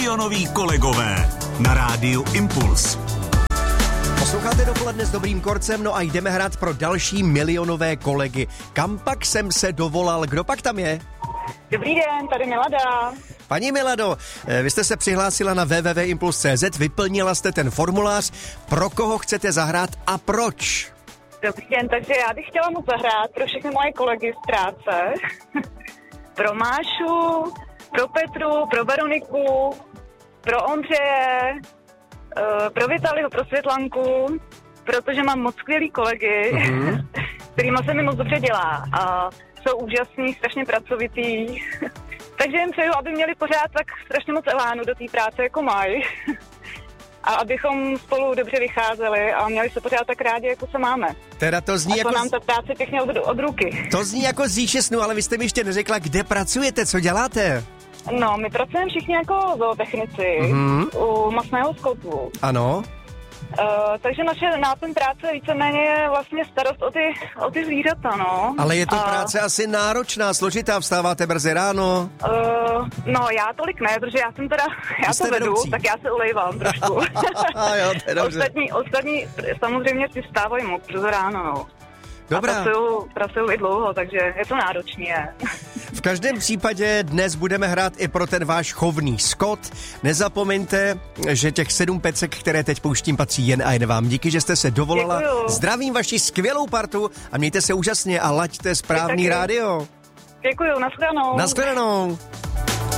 Milionoví kolegové na rádiu Impuls. Posloucháte Dopoledne s Dobrým Korcem, no a jdeme hrát pro další milionové kolegy. Kam pak jsem se dovolal, kdo pak tam je? Dobrý den, tady Milada. Paní Milado, vy jste se přihlásila na www.impuls.cz, vyplnila jste ten formulář, pro koho chcete zahrát a proč? Dobrý den, takže já bych chtěla moc zahrát pro všechny moje kolegy z práce. Pro Mášu, pro Petru, pro Veroniku, pro Ondřeje, pro Vitaliho, pro Světlanku, protože mám moc skvělý kolegy, kterýma se mi moc dobře dělá a jsou úžasní, strašně pracovitý. Takže jim přeju, aby měli pořád tak strašně moc elánu do té práce, jako mají. A abychom spolu dobře vycházeli a měli se pořád tak rádi, jako se máme. Teda to zní a to jako... nám ta práce pěkně od ruky. To zní jako z říše snů, ale vy jste mi ještě neřekla, kde pracujete, co děláte? No, my pracujeme všichni jako zootechnici u masného skotu. Ano. Takže naše náplň práce víceméně je vlastně starost o ty zvířata, no. Ale je to práce asi náročná, složitá, vstáváte brzy ráno? No, já tolik ne, protože já to vedu, vedoucí. Tak já se ulejvám trošku. Jo, to je dobře. Ostatní samozřejmě si vstávají moc brzo ráno, no. Dobrá. A pracuju i dlouho, takže je to náročné. V každém případě dnes budeme hrát i pro ten váš chovný skot. Nezapomeňte, že těch 7 pecek, které teď pouštím, patří jen a jen vám. Díky, že jste se dovolala. Děkuju. Zdravím vaši skvělou partu a mějte se úžasně a laďte správný rádio. Děkuju, nashledanou. Nashledanou.